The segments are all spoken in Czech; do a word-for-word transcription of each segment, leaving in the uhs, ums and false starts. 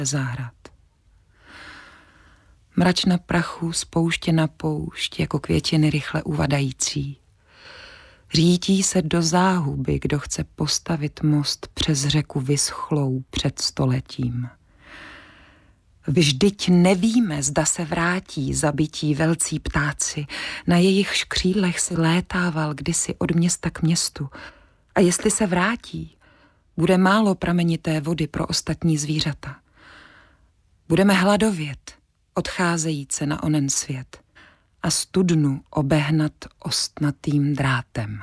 zahrad. Mračna prachu z pouště na poušť, jako květiny rychle uvadající. Řítí se do záhuby, kdo chce postavit most přes řeku vyschlou před stoletím. Vždyť nevíme, zda se vrátí zabití velcí ptáci, na jejich křídlech si létával kdysi od města k městu. A jestli se vrátí, bude málo pramenité vody pro ostatní zvířata. Budeme hladovět, odcházejíce na onen svět, a studnu obehnat ostnatým drátem.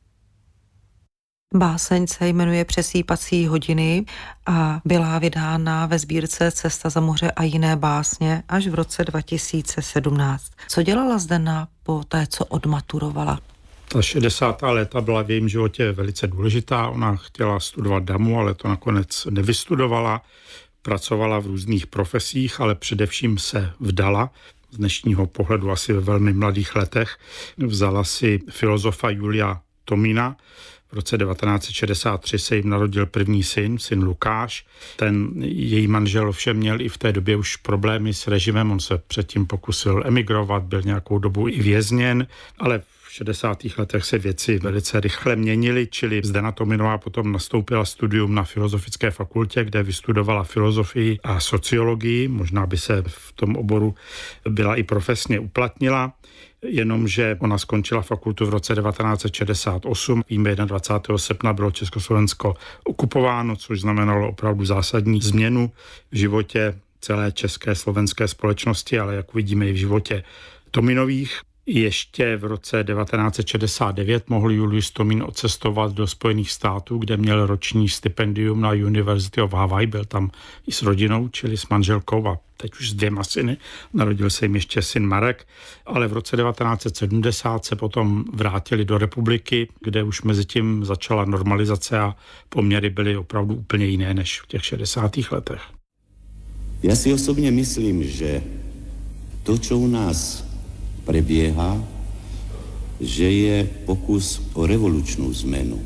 Báseň se jmenuje Přesýpací hodiny a byla vydána ve sbírce Cesta za moře a jiné básně až v roce dva tisíce sedmnáct. Co dělala Zdena po té, co odmaturovala? Ta šedesátá léta byla v jejím životě velice důležitá. Ona chtěla studovat damu, ale to nakonec nevystudovala. Pracovala v různých profesích, ale především se vdala. Z dnešního pohledu asi ve velmi mladých letech. Vzala si filozofa Julia Tomina. V roce devatenáct set šedesát tři se jim narodil první syn, syn Lukáš. Ten její manžel ovšem měl i v té době už problémy s režimem. On se předtím pokusil emigrovat, byl nějakou dobu i vězněn, ale v šedesátých letech se věci velice rychle měnily, čili Zdena Tominová potom nastoupila studium na Filozofické fakultě, kde vystudovala filozofii a sociologii. Možná by se v tom oboru byla i profesně uplatnila, jenomže ona skončila fakultu v roce devatenáct set šedesát osm. Víme, dvacátého prvního srpna bylo Československo okupováno, což znamenalo opravdu zásadní změnu v životě celé české slovenské společnosti, ale jak vidíme i v životě Tominových. Ještě v roce devatenáct set šedesát devět mohl Julius Tomín odcestovat do Spojených států, kde měl roční stipendium na University of Hawaii. Byl tam i s rodinou, čili s manželkou a teď už s dvěma syny. Narodil se jim ještě syn Marek, ale v roce devatenáct set sedmdesát se potom vrátili do republiky, kde už mezi tím začala normalizace a poměry byly opravdu úplně jiné než v těch šedesátých letech. Já si osobně myslím, že to, čo u nás prebieha, že je pokus o revolučnú zmenu.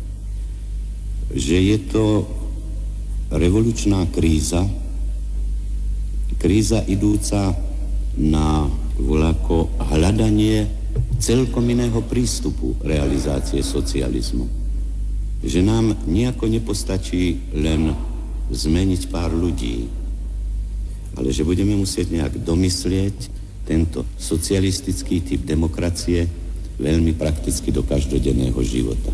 Že je to revolučná kríza, kríza idúca na voľako hľadanie celkom iného prístupu realizácie socializmu. Že nám nejako nepostačí len zmeniť pár ľudí, ale že budeme musieť nejak domyslieť tento socialistický typ demokracie veľmi prakticky do každodenného života.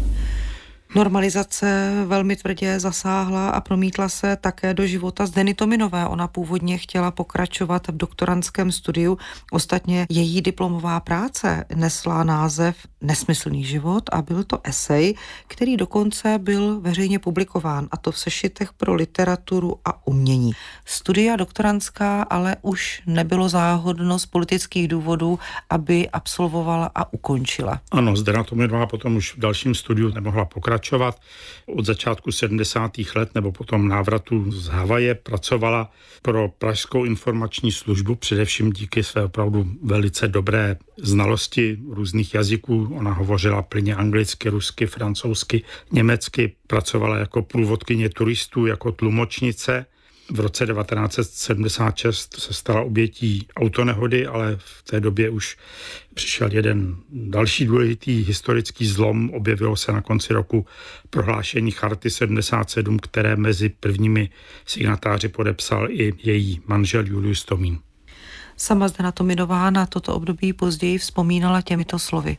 Normalizace velmi tvrdě zasáhla a promítla se také do života Zdeny Tominové. Ona původně chtěla pokračovat v doktorandském studiu. Ostatně její diplomová práce nesla název Nesmyslný život a byl to esej, který dokonce byl veřejně publikován, a to v sešitech pro literaturu a umění. Studia doktorandská ale už nebylo záhodno z politických důvodů, aby absolvovala a ukončila. Ano, Zdena Tominová potom už v dalším studiu nemohla pokračovat. Od začátku sedmdesátých let nebo potom návratu z Havaje pracovala pro Pražskou informační službu, především díky své opravdu velice dobré znalosti různých jazyků. Ona hovořila plynně anglicky, rusky, francouzsky, německy, pracovala jako průvodkyně turistů, jako tlumočnice. V roce devatenáct set sedmdesát šest se stala obětí autonehody, ale v té době už přišel jeden další důležitý historický zlom. Objevilo se na konci roku prohlášení Charty sedmdesát sedm, které mezi prvními signatáři podepsal i její manžel Julius Tomín. Sama Zdena Tominová na toto období později vzpomínala těmito slovy.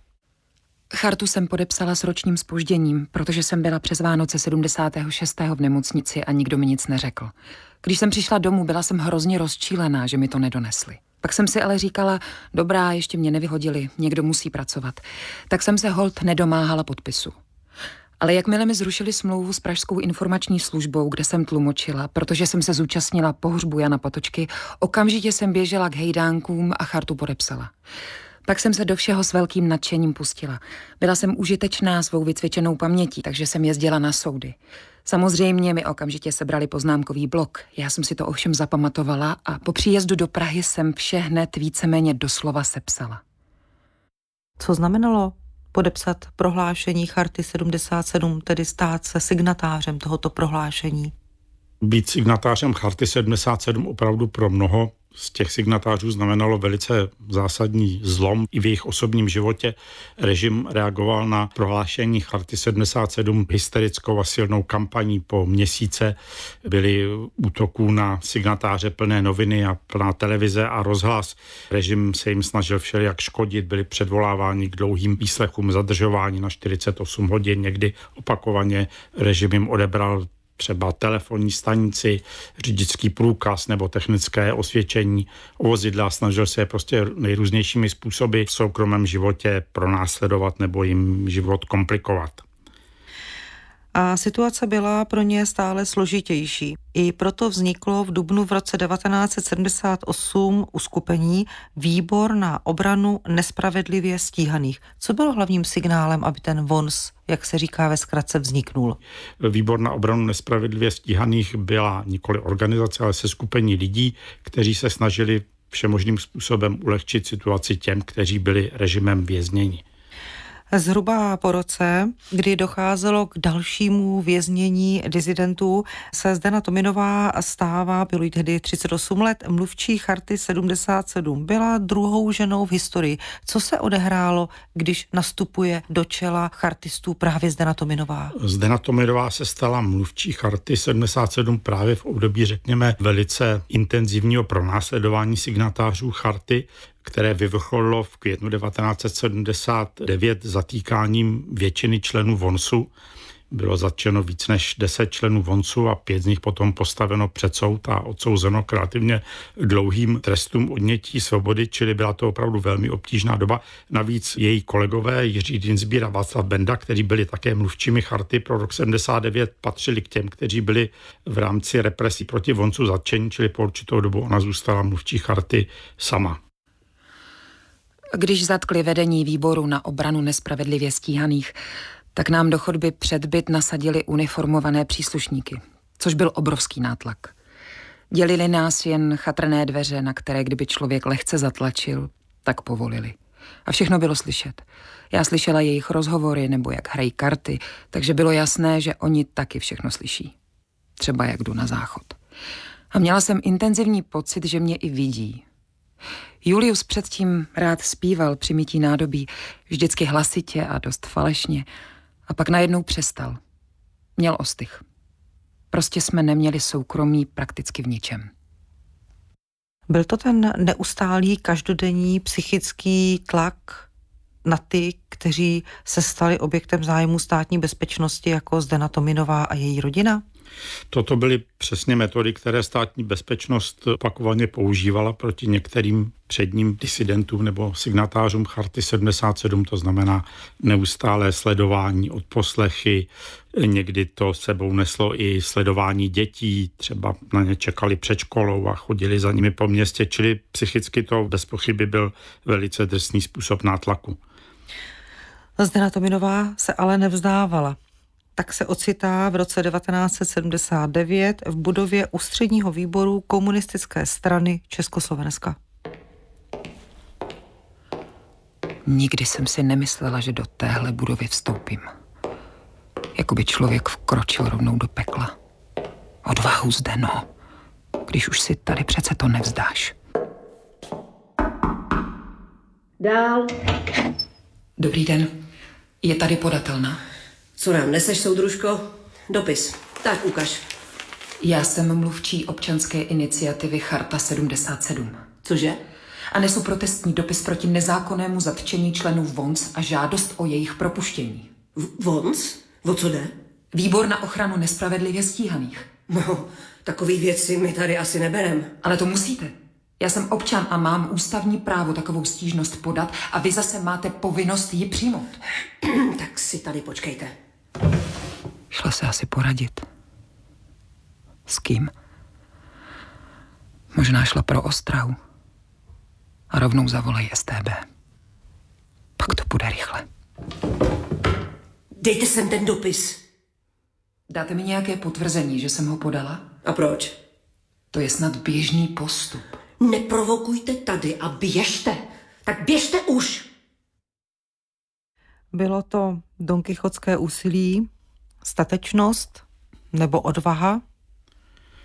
Chartu jsem podepsala s ročním zpožděním, protože jsem byla přes Vánoce sedmdesátého šestého v nemocnici a nikdo mi nic neřekl. Když jsem přišla domů, byla jsem hrozně rozčílená, že mi to nedonesli. Pak jsem si ale říkala, dobrá, ještě mě nevyhodili, někdo musí pracovat. Tak jsem se holt nedomáhala podpisu. Ale jakmile mi zrušili smlouvu s Pražskou informační službou, kde jsem tlumočila, protože jsem se zúčastnila pohřbu Jana Patočky, okamžitě jsem běžela k hejdánkům a chartu podepsala. Pak jsem se do všeho s velkým nadšením pustila. Byla jsem užitečná svou vycvičenou pamětí, takže jsem jezdila na soudy. Samozřejmě mi okamžitě sebrali poznámkový blok. Já jsem si to ovšem zapamatovala a po příjezdu do Prahy jsem vše hned víceméně doslova sepsala. Co znamenalo podepsat prohlášení Charty sedmdesát sedm, tedy stát se signatářem tohoto prohlášení? Být signatářem Charty sedmdesát sedm opravdu pro mnoho z těch signatářů znamenalo velice zásadní zlom i v jejich osobním životě. Režim reagoval na prohlášení Charty sedmdesát sedm hysterickou a silnou kampaní. Po měsíce byly útoků na signatáře plné noviny a plná televize a rozhlas. Režim se jim snažil všelijak škodit, byli předvoláváni k dlouhým výslechům, zadržování na čtyřicet osm hodin, někdy opakovaně režim jim odebral třeba telefonní stanici, řidičský průkaz nebo technické osvědčení o vozidla. Snažil se je prostě nejrůznějšími způsoby v soukromém životě pronásledovat nebo jim život komplikovat. A situace byla pro ně stále složitější. I proto vzniklo v dubnu v roce devatenáct set sedmdesát osm uskupení Výbor na obranu nespravedlivě stíhaných. Co bylo hlavním signálem, aby ten V O N S, jak se říká ve zkratce, vzniknul? Výbor na obranu nespravedlivě stíhaných byla nikoli organizace, ale seskupení lidí, kteří se snažili všemožným způsobem ulehčit situaci těm, kteří byli režimem vězněni. Zhruba po roce, kdy docházelo k dalšímu věznění disidentů, se Zdena Tominová stává, bylo jí tehdy třicet osm let, mluvčí Charty sedmdesát sedm. Byla druhou ženou v historii. Co se odehrálo, když nastupuje do čela chartistů právě Zdena Tominová? Zdena Tominová se stala mluvčí Charty sedmdesát sedm právě v období, řekněme, velice intenzivního pronásledování signatářů Charty, které vyvrcholilo v květnu devatenáct set sedmdesát devět zatýkáním většiny členů V O N S u. Bylo zatčeno víc než deset členů V O N S u a pět z nich potom postaveno před soud a odsouzeno k relativně dlouhým trestům odnětí svobody, čili byla to opravdu velmi obtížná doba. Navíc její kolegové Jiří Dienstbier a Václav Benda, kteří byli také mluvčími Charty pro rok sedmdesát devět, patřili k těm, kteří byli v rámci represí proti V O N S u zatčeni, čili po určitou dobu ona zůstala mluvčí Charty sama. Když zatkli vedení výboru na obranu nespravedlivě stíhaných, tak nám do chodby před byt nasadili uniformované příslušníky, což byl obrovský nátlak. Dělili nás jen chatrné dveře, na které kdyby člověk lehce zatlačil, tak povolili. A všechno bylo slyšet. Já slyšela jejich rozhovory nebo jak hrají karty, takže bylo jasné, že oni taky všechno slyší. Třeba jak jdu na záchod. A měla jsem intenzivní pocit, že mě i vidí. Julius předtím rád zpíval při mytí nádobí, vždycky hlasitě a dost falešně, a pak najednou přestal. Měl ostych. Prostě jsme neměli soukromí prakticky v ničem. Byl to ten neustálý každodenní psychický tlak na ty, kteří se stali objektem zájmu státní bezpečnosti, jako Zdena Tominová a její rodina? Toto byly přesně metody, které státní bezpečnost opakovaně používala proti některým předním disidentům nebo signatářům Charty sedmdesát sedm, to znamená neustálé sledování, odposlechy, někdy to sebou neslo i sledování dětí, třeba na ně čekali před školou a chodili za nimi po městě, čili psychicky to bez pochyby byl velice drsný způsob nátlaku. Zdena Tominová se ale nevzdávala. Tak se ocitá v roce devatenáct set sedmdesát devět v budově Ústředního výboru Komunistické strany Československa. Nikdy jsem si nemyslela, že do téhle budovy vstoupím. Jakoby člověk vkročil rovnou do pekla. Odvahu, Zdeno. Když už si tady přece to nevzdáš. Dál. Dobrý den. Je tady podatelna? Co nám neseš, soudružko? Dopis. Tak ukaž. Já jsem mluvčí občanské iniciativy Charta sedmdesát sedm. Cože? A nesu protestní dopis proti nezákonnému zatčení členů V O N S a žádost o jejich propuštění. V O N S? O co jde? Výbor na ochranu nespravedlivě stíhaných. No, takový věci my tady asi neberem. Ale to musíte. Já jsem občan a mám ústavní právo takovou stížnost podat a vy zase máte povinnost ji přijmout. Tak si tady počkejte. Šla se asi poradit. S kým? Možná šla pro ostrahu. A rovnou zavolej S T B. Pak to půjde rychle. Dejte sem ten dopis. Dáte mi nějaké potvrzení, že jsem ho podala? A proč? To je snad běžný postup. Neprovokujte tady a běžte. Tak běžte už. Bylo to donkichotské úsilí, statečnost nebo odvaha?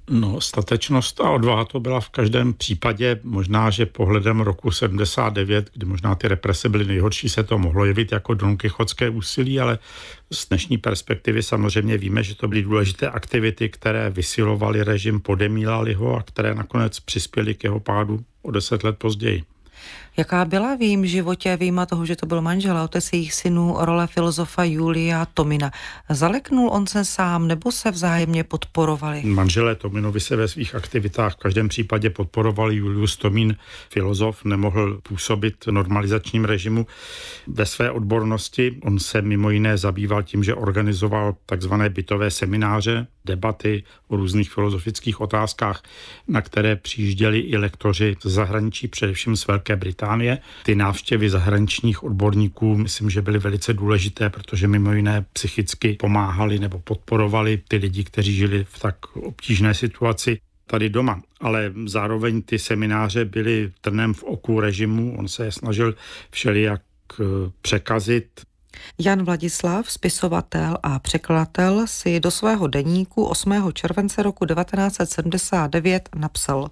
No, statečnost a odvaha to byla v každém případě, možná, že pohledem roku sedmdesát devět, kdy možná ty represe byly nejhorší, se to mohlo jevit jako donkichotské úsilí, ale z dnešní perspektivy samozřejmě víme, že to byly důležité aktivity, které vysilovaly režim, podemílaly ho a které nakonec přispěly k jeho pádu o deset let později. Jaká byla v jejím životě, vyjma toho, že to byl manžel a otec jejich synů, role filozofa Julia Tomina? Zaleknul on se sám nebo se vzájemně podporovali? Manželé Tominovi se ve svých aktivitách v každém případě podporovali. Julius Tomín, filozof, nemohl působit v normalizačním režimu ve své odbornosti. On se mimo jiné zabýval tím, že organizoval takzvané bytové semináře, debaty o různých filozofických otázkách, na které přijížděli i lektoři z zahraničí, především z Velké Británie. Ty návštěvy zahraničních odborníků, myslím, že byly velice důležité, protože mimo jiné psychicky pomáhali nebo podporovali ty lidi, kteří žili v tak obtížné situaci tady doma. Ale zároveň ty semináře byly trnem v oku režimu, on se je snažil všelijak překazit. Jan Vladislav, spisovatel a překladatel, si do svého deníku osmého července roku devatenáct set sedmdesát devět napsal: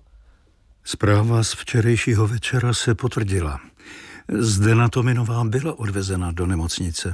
Zpráva z včerejšího večera se potvrdila. Zdena Tominová byla odvezena do nemocnice.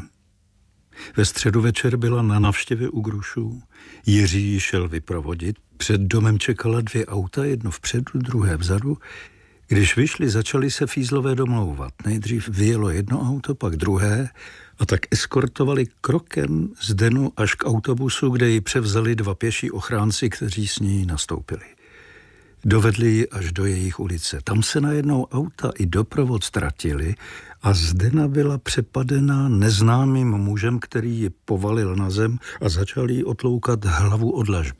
Ve středu večer byla na navštěvě u Grušů. Jiří ji šel vyprovodit. Před domem čekala dvě auta, jedno vpředu, druhé vzadu. Když vyšli, začali se fízlové domlouvat. Nejdřív vyjelo jedno auto, pak druhé a tak eskortovali krokem Zdenu až k autobusu, kde ji převzali dva pěší ochránci, kteří s ní nastoupili. Dovedli ji až do jejich ulice. Tam se najednou auta i doprovod ztratili a Zdena byla přepadena neznámým mužem, který ji povalil na zem a začal jí otloukat hlavu o dlažbu.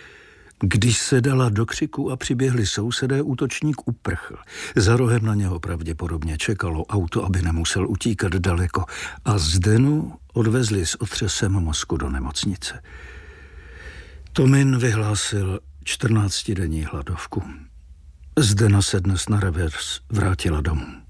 Když se dala do křiku a přiběhli sousedé, útočník uprchl. Za rohem na něho pravděpodobně čekalo auto, aby nemusel utíkat daleko, a Zdenu odvezli s otřesem mozku do nemocnice. Tomin vyhlásil čtrnáctidenní hladovku. Zdena se dnes na revers vrátila domů.